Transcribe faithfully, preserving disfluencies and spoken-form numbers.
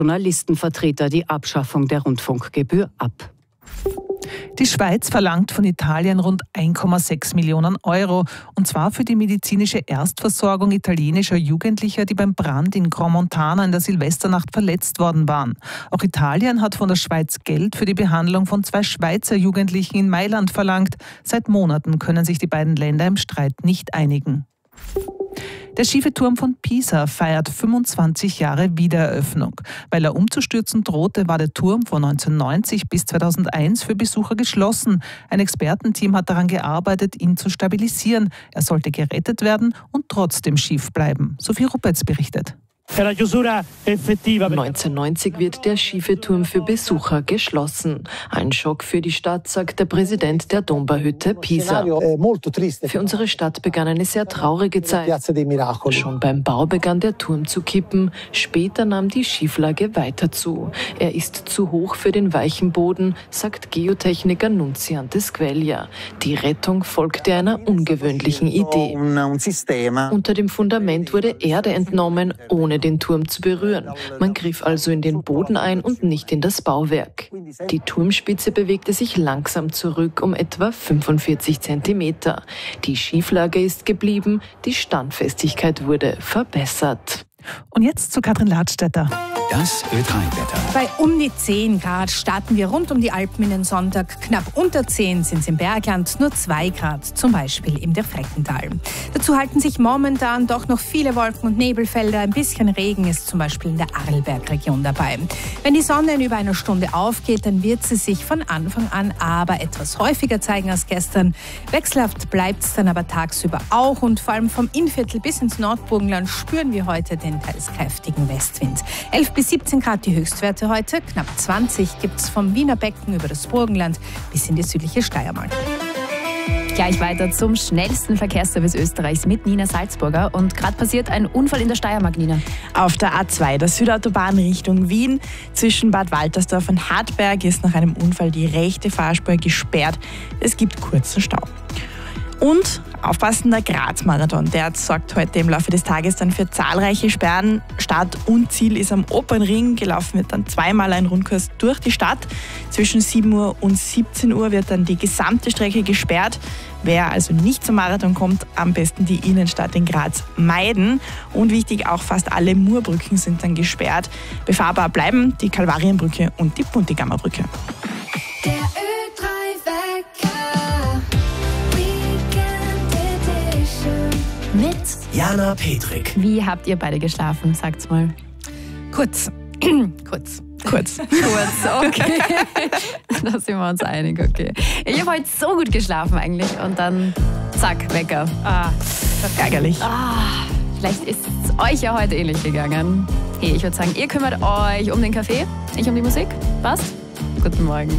Journalistenvertreter die Abschaffung der Rundfunkgebühr ab. Die Schweiz verlangt von Italien rund ein Komma sechs Millionen Euro, und zwar für die medizinische Erstversorgung italienischer Jugendlicher, die beim Brand in Grand Montana in der Silvesternacht verletzt worden waren. Auch Italien hat von der Schweiz Geld für die Behandlung von zwei Schweizer Jugendlichen in Mailand verlangt. Seit Monaten können sich die beiden Länder im Streit nicht einigen. Der schiefe Turm von Pisa feiert fünfundzwanzig Jahre Wiedereröffnung. Weil er umzustürzen drohte, war der Turm von neunzehnhundertneunzig bis zweitausendeins für Besucher geschlossen. Ein Expertenteam hat daran gearbeitet, ihn zu stabilisieren. Er sollte gerettet werden und trotzdem schief bleiben. Sophie Ruppetz berichtet. neunzehnhundertneunzig wird der schiefe Turm für Besucher geschlossen. Ein Schock für die Stadt, sagt der Präsident der Dombauhütte Pisa. Für unsere Stadt begann eine sehr traurige Zeit. Schon beim Bau begann der Turm zu kippen. Später nahm die Schieflage weiter zu. Er ist zu hoch für den weichen Boden, sagt Geotechniker Nunziante Squeglia. Die Rettung folgte einer ungewöhnlichen Idee. Unter dem Fundament wurde Erde entnommen, ohne den Turm zu berühren. Man griff also in den Boden ein und nicht in das Bauwerk. Die Turmspitze bewegte sich langsam zurück um etwa fünfundvierzig Zentimeter. Die Schieflage ist geblieben, die Standfestigkeit wurde verbessert. Und jetzt zu Katrin Ladstätter. Das Ö drei Wetter. Bei um die zehn Grad starten wir rund um die Alpen in den Sonntag. Knapp unter zehn sind es im Bergland, nur zwei Grad, zum Beispiel im Freckental. Dazu halten sich momentan doch noch viele Wolken- und Nebelfelder. Ein bisschen Regen ist zum Beispiel in der Arlbergregion dabei. Wenn die Sonne in über einer Stunde aufgeht, dann wird sie sich von Anfang an aber etwas häufiger zeigen als gestern. Wechselhaft bleibt es dann aber tagsüber auch, und vor allem vom Innviertel bis ins Nordburgenland spüren wir heute den teils kräftigen Westwind. elf bis siebzehn Grad die Höchstwerte heute, knapp zwanzig gibt es vom Wiener Becken über das Burgenland bis in die südliche Steiermark. Gleich weiter zum schnellsten Verkehrsservice Österreichs mit Nina Salzburger. Und gerade passiert ein Unfall in der Steiermark, Nina. Auf der A zwei, der Südautobahn Richtung Wien, zwischen Bad Waltersdorf und Hartberg, ist nach einem Unfall die rechte Fahrspur gesperrt. Es gibt kurzen Stau. Und aufpassen, der Graz-Marathon, der sorgt heute im Laufe des Tages dann für zahlreiche Sperren. Start und Ziel ist am Opernring. Gelaufen wird dann zweimal ein Rundkurs durch die Stadt. Zwischen sieben Uhr und siebzehn Uhr wird dann die gesamte Strecke gesperrt. Wer also nicht zum Marathon kommt, am besten die Innenstadt in Graz meiden. Und wichtig, auch fast alle Murbrücken sind dann gesperrt. Befahrbar bleiben die Kalvarienbrücke und die Puntigammerbrücke. Der Ö drei Wecker. Mit Jana Petrik. Wie habt ihr beide geschlafen? Sagt's mal. Kurz. Kurz. Kurz. Kurz, okay. Da sind wir uns einig, okay. Ich habe heute so gut geschlafen eigentlich und dann zack, Wecker. Ah, ärgerlich. Ah, vielleicht ist es euch ja heute ähnlich gegangen. Hey, ich würde sagen, ihr kümmert euch um den Kaffee, ich um die Musik. Passt? Guten Morgen.